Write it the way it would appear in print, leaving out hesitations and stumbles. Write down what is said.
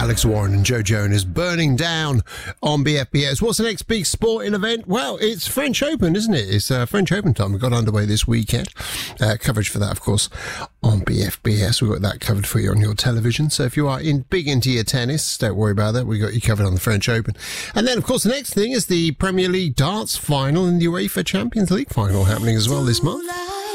Alex Warren and Joe Jonas Burning Down on BFBS. What's the next big sporting event? Well, it's French Open, isn't it? It's French Open time. We got underway this weekend. Coverage for that, of course, on BFBS. We've got that covered for you on your television. So if you are big into your tennis, don't worry about that. We got you covered on the French Open. And then, of course, the next thing is the Premier League darts final and the UEFA Champions League final happening as well this month.